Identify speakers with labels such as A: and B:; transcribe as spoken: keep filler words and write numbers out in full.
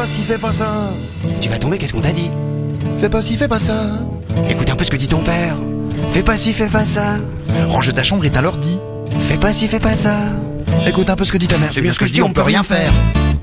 A: pas ci, fais pas ça.
B: Tu vas tomber, qu'est-ce qu'on t'a dit?
A: Fais pas ci, fais pas ça.
B: Écoute un peu ce que dit ton père. Fais pas ci, fais pas ça.
A: Range ta chambre et t'as l'ordi.
B: Fais pas ci, fais pas ça.
A: Écoute un peu ce que dit ta mère.
B: C'est bien ce que je dis, on peut rien faire.